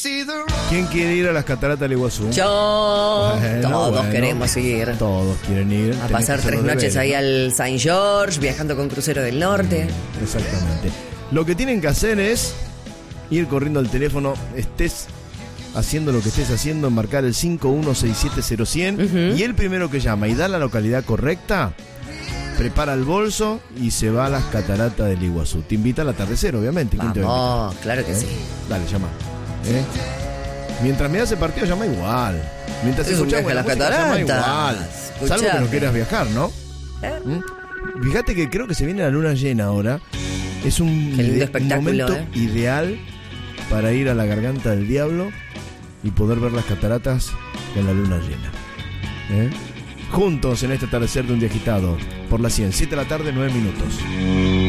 ¿Quién quiere ir a las cataratas del Iguazú? Yo. Todos queremos ir. Todos quieren ir. A pasar 3 noches ahí al Saint George, viajando con Crucero del Norte. Exactamente. Lo que tienen que hacer es ir corriendo al teléfono, estés haciendo lo que estés haciendo, marcar el 51670100 y el primero que llama y da la localidad correcta, prepara el bolso y se va a las cataratas del Iguazú. Te invita al atardecer, obviamente. ¿Quién te va a invitar? Claro que sí. Dale, llama. Mientras me ese partido, llama igual. Mientras escuchas las música, llama igual. Escuchame. Salvo que no quieras viajar, ¿no? Fíjate que creo que se viene la luna llena ahora. Es un momento ideal para ir a la Garganta del Diablo y poder ver las cataratas con la luna llena. Juntos en este atardecer de un día agitado por la 100, 7 de la tarde, 9 minutos.